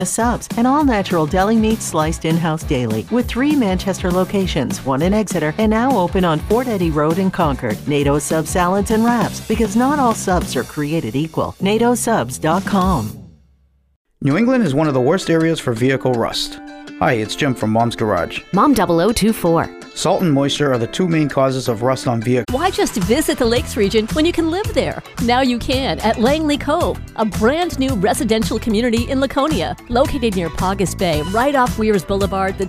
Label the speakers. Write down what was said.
Speaker 1: subs, and all-natural deli meat sliced in-house daily. With 3 Manchester locations, 1 in Exeter, and now open on Fort Eddie Road in Concord. NATO Sub Salads and Wraps, because not all subs are created equal. NATOSubs.com.
Speaker 2: New England is one of the worst areas for vehicle rust. Hi, it's Jim from Mom's Garage.
Speaker 3: Mom 0024.
Speaker 2: Salt and moisture are the 2 main causes of rust on vehicles.
Speaker 4: Why just visit the Lakes region when you can live there? Now you can at Langley Cove, a brand new residential community in Laconia. Located near Paugus Bay, right off Weirs Boulevard, the